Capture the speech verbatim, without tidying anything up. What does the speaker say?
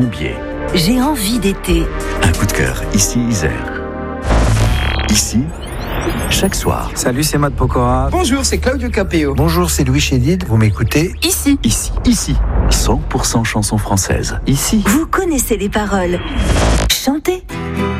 Combier. J'ai envie d'été. Un coup de cœur, ici Isère. Ici, chaque soir. Salut, c'est Matt Pokora. Bonjour, c'est Claudio Capéo. Bonjour, c'est Louis Chédid. Vous m'écoutez Ici. Ici, ici. cent pour cent chansons françaises. Ici. Vous connaissez les paroles. Chantez.